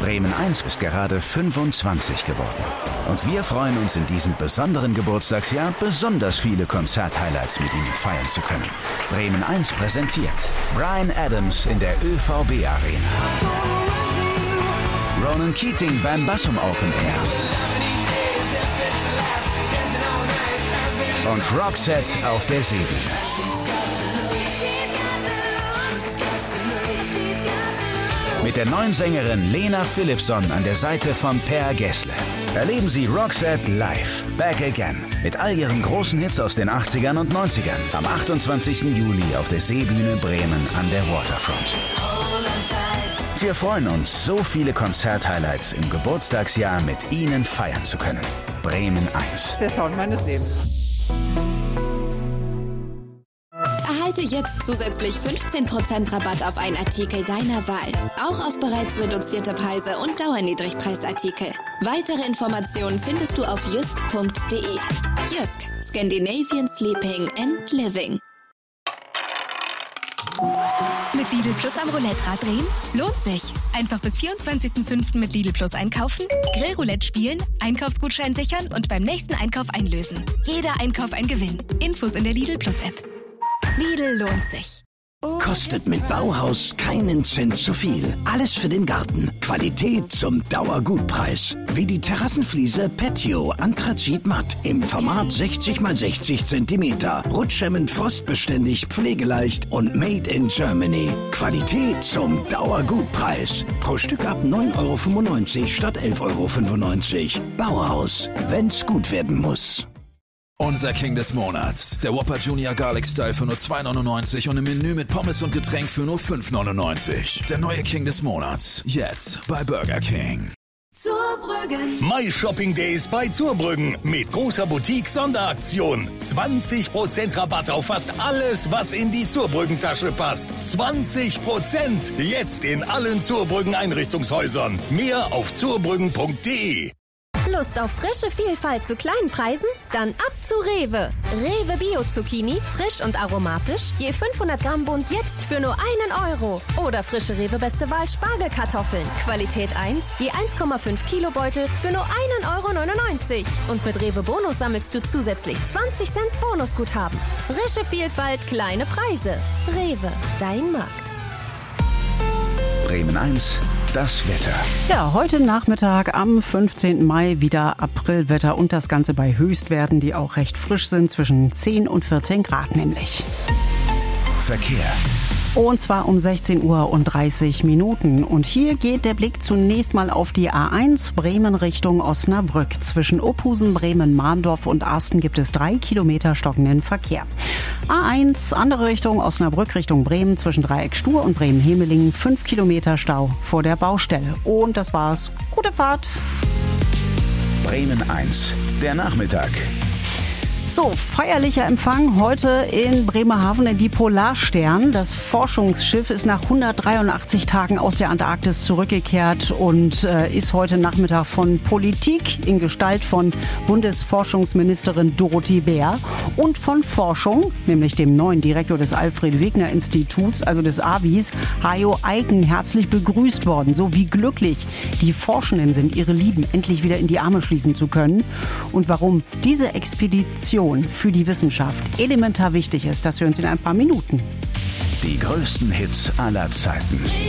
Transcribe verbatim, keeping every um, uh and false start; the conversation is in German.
Bremen eins ist gerade fünfundzwanzig geworden. Und wir freuen uns in diesem besonderen Geburtstagsjahr, besonders viele Konzerthighlights mit Ihnen feiern zu können. Bremen eins präsentiert Bryan Adams in der Ö V B Arena. Ronan Keating beim Bassum Open Air. Und Roxette auf der Seebühne. Mit der neuen Sängerin Lena Philipsson an der Seite von Per Gessle. Erleben Sie Roxette live, Back Again, mit all ihren großen Hits aus den achtzigern und neunzigern. Am achtundzwanzigsten Juli auf der Seebühne Bremen an der Waterfront. Wir freuen uns, so viele Konzerthighlights im Geburtstagsjahr mit Ihnen feiern zu können. Bremen eins. Der Sound meines Lebens. Erhalte jetzt zusätzlich fünfzehn Prozent Rabatt auf einen Artikel deiner Wahl. Auch auf bereits reduzierte Preise und Dauerniedrigpreisartikel. Weitere Informationen findest du auf jysk punkt de. Jysk, Scandinavian Sleeping and Living. Mit Lidl Plus am Roulette-Rad drehen? Lohnt sich. Einfach bis vierundzwanzigsten fünften mit Lidl Plus einkaufen, Grillroulette spielen, Einkaufsgutschein sichern und beim nächsten Einkauf einlösen. Jeder Einkauf ein Gewinn. Infos in der Lidl Plus App. Lidl lohnt sich. Kostet mit Bauhaus keinen Cent zu viel. Alles für den Garten. Qualität zum Dauergutpreis. Wie die Terrassenfliese Patio Anthrazit Matt im Format sechzig mal sechzig Zentimeter. Rutschhemmend, frostbeständig, pflegeleicht und made in Germany. Qualität zum Dauergutpreis. Pro Stück ab neun Euro fünfundneunzig statt elf Euro fünfundneunzig. Bauhaus, wenn's gut werden muss. Unser King des Monats. Der Whopper Junior Garlic Style für nur zwei neunundneunzig und im Menü mit Pommes und Getränk für nur fünf neunundneunzig. Der neue King des Monats. Jetzt bei Burger King. Zurbrüggen. My Shopping Days bei Zurbrüggen mit großer Boutique-Sonderaktion. zwanzig Prozent Rabatt auf fast alles, was in die Zurbrüggen-Tasche passt. zwanzig Prozent. Jetzt in allen Zurbrüggen Einrichtungshäusern. Mehr auf zurbrüggen punkt de. Lust auf frische Vielfalt zu kleinen Preisen? Dann ab zu Rewe. Rewe Bio Zucchini, frisch und aromatisch, je fünfhundert Gramm Bund jetzt für nur einen Euro. Oder frische Rewe Beste Wahl Spargelkartoffeln, Qualität eins, je eins Komma fünf Kilo Beutel für nur einen Euro neunundneunzig. Und mit Rewe Bonus sammelst du zusätzlich zwanzig Cent Bonusguthaben. Frische Vielfalt, kleine Preise. Rewe, dein Markt. Bremen eins. Das Wetter. Ja, heute Nachmittag am fünfzehnten Mai wieder Aprilwetter und das Ganze bei Höchstwerten, die auch recht frisch sind, zwischen zehn und vierzehn Grad nämlich. Verkehr. Und zwar um sechzehn Uhr und dreißig Minuten. Und hier geht der Blick zunächst mal auf die A eins Bremen Richtung Osnabrück. Zwischen Ophusen, Bremen, Mahndorf und Arsten gibt es drei Kilometer stockenden Verkehr. A eins, andere Richtung Osnabrück Richtung Bremen, zwischen Dreieck Stur und Bremen-Hemelingen, fünf Kilometer Stau vor der Baustelle. Und das war's. Gute Fahrt. Bremen eins. Der Nachmittag. So, feierlicher Empfang heute in Bremerhaven in die Polarstern. Das Forschungsschiff ist nach hundertdreiundachtzig Tagen aus der Antarktis zurückgekehrt und äh, ist heute Nachmittag von Politik in Gestalt von Bundesforschungsministerin Dorothee Bär und von Forschung, nämlich dem neuen Direktor des Alfred-Wegener-Instituts, also des A W I S, Hajo Eiken, herzlich begrüßt worden. So wie glücklich die Forschenden sind, ihre Lieben endlich wieder in die Arme schließen zu können. Und warum diese Expedition für die Wissenschaft elementar wichtig ist, das hören Sie in ein paar Minuten. Die größten Hits aller Zeiten.